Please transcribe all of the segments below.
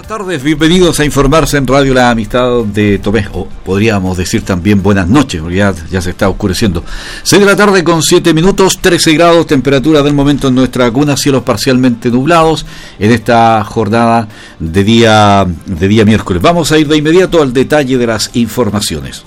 Buenas tardes, bienvenidos a Informarse en Radio La Amistad de Tomé, o podríamos decir también buenas noches, porque ya se está oscureciendo. 6 de la tarde con 7 minutos, 13 grados, temperatura del momento en nuestra cuna, cielos parcialmente nublados en esta jornada de día miércoles. Vamos a ir de inmediato al detalle de las informaciones.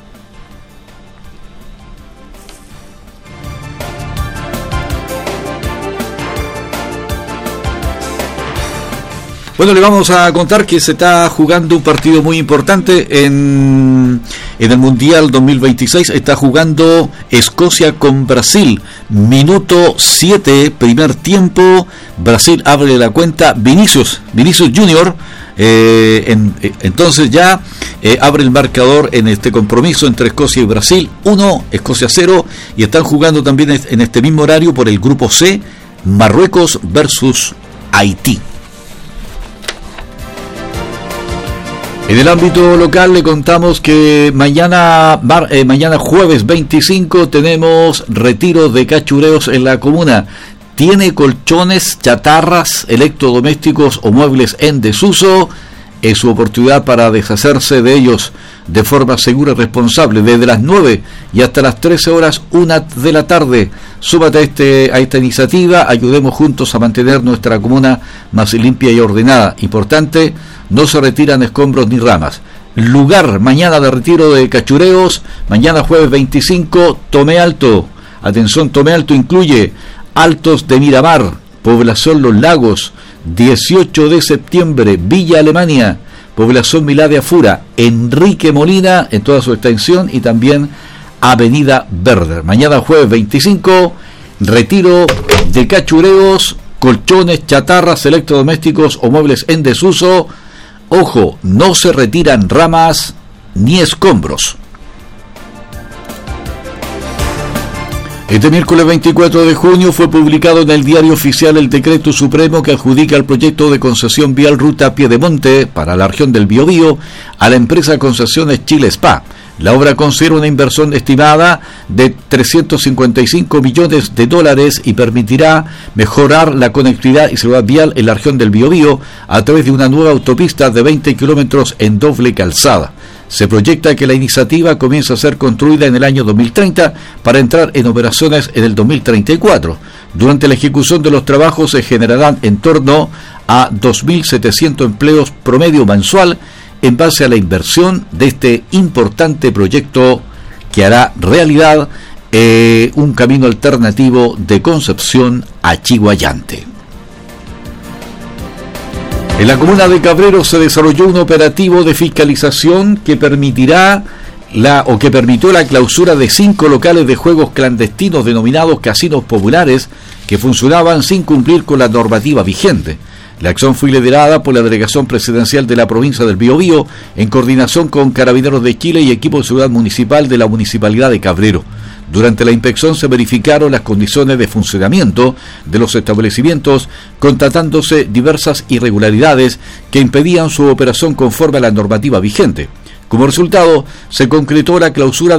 Bueno, le vamos a contar que se está jugando un partido muy importante en el Mundial 2026. Está jugando Escocia con Brasil. Minuto 7, primer tiempo. Brasil abre la cuenta. Vinicius Junior. Entonces ya abre el marcador en este compromiso entre Escocia y Brasil. 1, Escocia 0. Y están jugando también en este mismo horario por el grupo C, Marruecos versus Haití. En el ámbito local le contamos que mañana jueves 25 tenemos retiro de cachureos en la comuna. Tiene colchones, chatarras, electrodomésticos o muebles en desuso. Es su oportunidad para deshacerse de ellos de forma segura y responsable. Desde las 9 y hasta las 13 horas, 1 de la tarde. Súmate a esta iniciativa. Ayudemos juntos a mantener nuestra comuna más limpia y ordenada. Importante, no se retiran escombros ni ramas. Lugar, mañana de retiro de cachureos, mañana jueves 25, Tomé Alto. Atención, Tomé Alto incluye Altos de Miramar, Población Los Lagos, 18 de septiembre, Villa Alemania, Población Milá de Afura, Enrique Molina en toda su extensión y también Avenida Verde. Mañana jueves 25, retiro de cachureos, colchones, chatarras, electrodomésticos o muebles en desuso. Ojo, no se retiran ramas ni escombros. Este miércoles 24 de junio fue publicado en el Diario Oficial el Decreto Supremo que adjudica el proyecto de concesión vial Ruta Piedemonte para la región del Biobío a la empresa Concesiones Chile S.p.A. La obra considera una inversión estimada de $355 millones y permitirá mejorar la conectividad y seguridad vial en la región del Biobío a través de una nueva autopista de 20 kilómetros en doble calzada. Se proyecta que la iniciativa comience a ser construida en el año 2030 para entrar en operaciones en el 2034. Durante la ejecución de los trabajos se generarán en torno a 2.700 empleos promedio mensual en base a la inversión de este importante proyecto que hará realidad un camino alternativo de Concepción a Chiguayante. En la comuna de Cabrero se desarrolló un operativo de fiscalización que permitió la clausura de 5 locales de juegos clandestinos denominados casinos populares que funcionaban sin cumplir con la normativa vigente. La acción fue liderada por la Delegación Presidencial de la Provincia del Biobío en coordinación con Carabineros de Chile y equipo de seguridad municipal de la Municipalidad de Cabrero. Durante la inspección se verificaron las condiciones de funcionamiento de los establecimientos, constatándose diversas irregularidades que impedían su operación conforme a la normativa vigente. Como resultado, se concretó la clausura